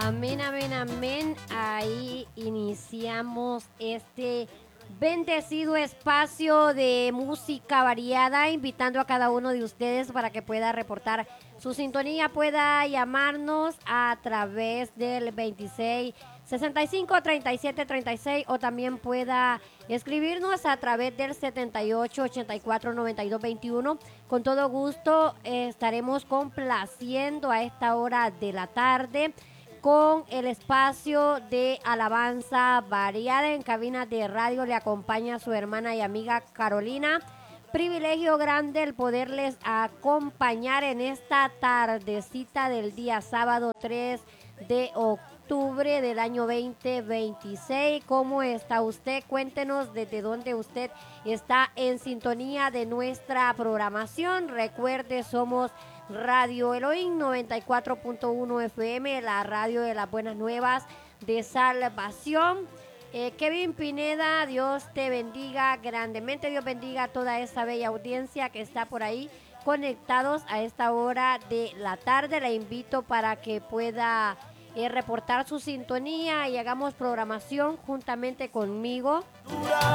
Amén, amén, amén. Ahí iniciamos este bendecido espacio de música variada, invitando a cada uno de ustedes para que pueda reportar su sintonía, pueda llamarnos a través del 26 65 37 36 o también pueda escribirnos a través del 78 84 92 21. Con todo gusto estaremos complaciendo a esta hora de la tarde con el espacio de alabanza variada. En cabina de radio le acompaña su hermana y amiga Carolina. Privilegio grande el poderles acompañar en esta tardecita del día sábado 3 de octubre del año 2026. ¿Cómo está usted? Cuéntenos desde dónde usted está en sintonía de nuestra programación. Recuerde, somos Radio Elohim 94.1 FM, la radio de las buenas nuevas de salvación. Kevin Pineda, Dios te bendiga grandemente, Dios bendiga a toda esa bella audiencia que está por ahí conectados a esta hora de la tarde. La invito para que pueda reportar su sintonía y hagamos programación juntamente conmigo.